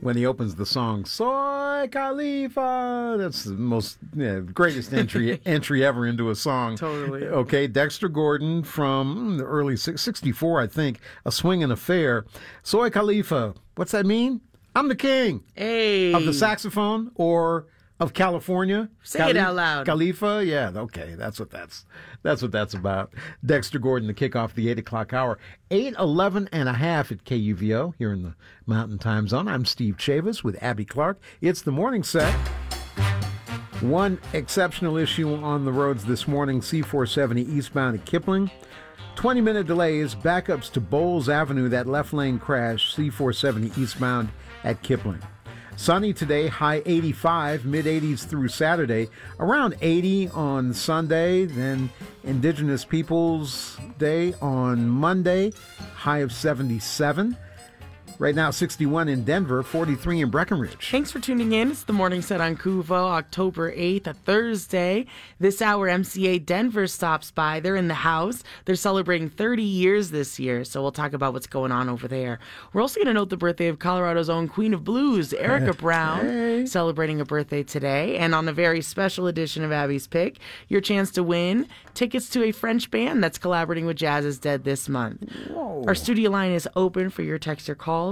when he opens the song, Soy Khalifa. That's the most greatest entry ever into a song. Totally. Okay, Dexter Gordon from the early 64, I think, A Swingin' Affair. Soy Khalifa, what's that mean? I'm the king. Hey. Of the saxophone or of California? Say it out loud. Khalifa? Yeah, okay, that's what that's about. Dexter Gordon to kick off the 8 o'clock hour. 8:11 and a half at KUVO here in the Mountain Time Zone. I'm Steve Chavis with Abby Clark. It's the morning set. One exceptional issue on the roads this morning, C470 eastbound at Kipling. 20-minute delays, backups to Bowles Avenue, that left lane crash, C470 eastbound at Kipling. Sunny today, high 85, mid-80s through Saturday, around 80 on Sunday, then Indigenous Peoples Day on Monday, high of 77. Right now, 61 in Denver, 43 in Breckenridge. Thanks for tuning in. It's the morning set on KUVO, October 8th, a Thursday. This hour, MCA Denver stops by. They're in the house. They're celebrating 30 years this year, so we'll talk about what's going on over there. We're also going to note the birthday of Colorado's own Queen of Blues, Erica Brown, celebrating a birthday today. And on a very special edition of Abby's Pick, your chance to win tickets to a French band that's collaborating with Jazz is Dead this month. Whoa. Our studio line is open for your text or calls,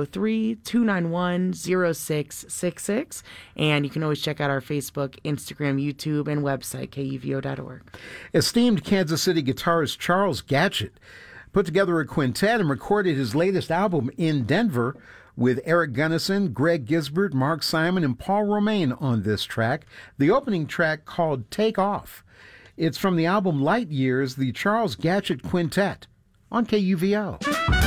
303-291-0666. And you can always check out our Facebook, Instagram, YouTube, and website, KUVO.org. Esteemed Kansas City guitarist Charles Gatchett put together a quintet and recorded his latest album in Denver with Eric Gunnison, Greg Gisbert, Mark Simon, and Paul Romaine on this track. The opening track called Take Off. It's from the album Light Years, the Charles Gatchett Quintet on KUVO.